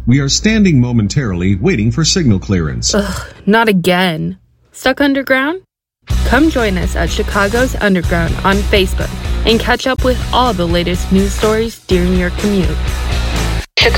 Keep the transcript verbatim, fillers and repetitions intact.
We are standing momentarily waiting for signal clearance. Ugh, not again. Stuck underground? Come join us at Chicago's Underground on Facebook and catch up with all the latest news stories during your commute.